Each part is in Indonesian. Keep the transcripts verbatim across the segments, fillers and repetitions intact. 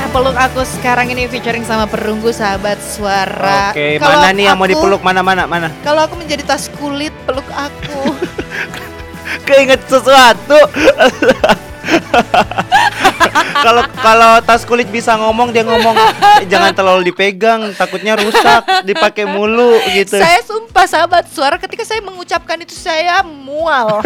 Peluk Aku sekarang ini featuring sama Perunggu Sahabat Suara. Oke, Kalau mana nih yang mau aku- dipeluk? Mana mana mana? Kalau aku menjadi tas kulit, peluk aku. Keinget sesuatu. Kalau kalau tas kulit bisa ngomong, dia ngomong "Eh, jangan terlalu dipegang, takutnya rusak, dipakai mulu gitu. Saya sumpah Sahabat Suara, ketika saya mengucapkan itu saya mual.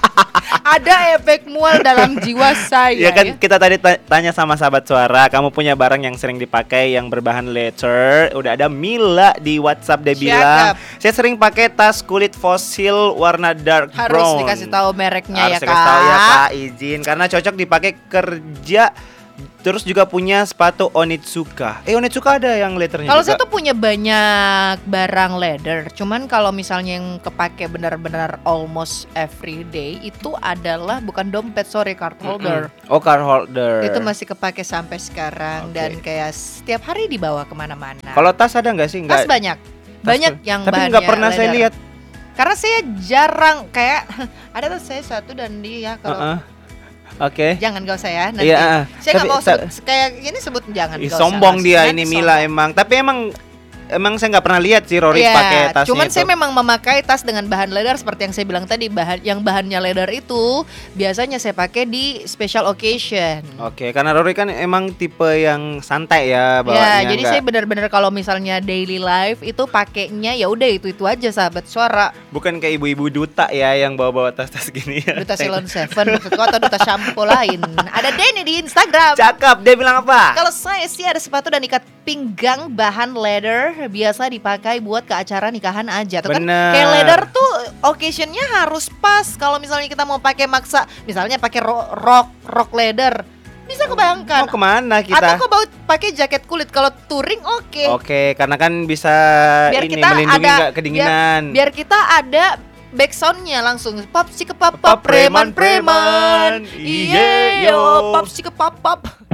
Ada efek mual dalam jiwa saya. Ya kan ya. kita tadi ta- tanya sama Sahabat Suara, kamu punya barang yang sering dipakai yang berbahan leather. Udah ada Mila di WhatsApp dia Cakep. bilang, saya sering pakai tas kulit fosil warna dark Harus brown. dikasih tahu mereknya Harus ya dikasih tahu ya Kak. Kak, izin karena cocok dipakai kerja. Terus juga punya sepatu Onitsuka. Eh Onitsuka ada yang letternya Kalau juga. saya tuh punya banyak barang leather, cuman kalau misalnya yang kepake benar-benar almost every day itu adalah bukan dompet, sorry, card holder. Mm-mm. Oh card holder. Itu masih kepake sampai sekarang. Oke. Dan kayak setiap hari dibawa kemana-mana. Kalau tas ada nggak sih? tas Nggak. banyak, Tas banyak tuh. yang Tapi bahannya nggak pernah saya leather. lihat. Karena saya jarang kayak ada tas saya satu dan dia kalau Uh-uh. Oke. jangan gak usah ya nanti. Iya, uh, Saya nggak tapi mau ta- sebut kayak gini sebut jangan. Ih, nggak usah. sombong dia Nanti ini sombong. Mila emang. Tapi emang emang saya nggak pernah lihat sih Rory Iya, pakai tasnya cuman itu. saya memang memakai tas dengan bahan leather seperti yang saya bilang tadi, bahan yang bahannya leather itu biasanya saya pakai di special occasion. Oke, karena Rory kan emang tipe yang santai ya bawanya. Ya, jadi nggak- saya benar-benar kalau misalnya daily life itu pakainya ya udah itu-itu aja Sahabat Suara. bukan kayak ibu-ibu duta ya yang bawa-bawa tas-tas gini ya. Duta Ceylon Seven maksudku atau duta shampoo lain. Ada Denny di Instagram. Cakep, dia bilang apa? Kalau saya sih ada sepatu dan ikat pinggang bahan leather, biasa dipakai buat ke acara nikahan aja. Tuh kan Bener. kayak leather tuh occasionnya harus pas. Kalau misalnya kita mau pakai maksa, misalnya pakai ro- rok rok leather, bisa kebayangkan. Mau kemana kita? Atau kau mau pakai jaket kulit kalau touring oke. Oke, karena kan bisa Biar ini kita melindungi ada- nggak kedinginan. Biar kita ada back soundnya langsung pop si ke pop Pop, pop preman preman, preman. preman. Iya, Iya yo yo. pop si ke pop pop.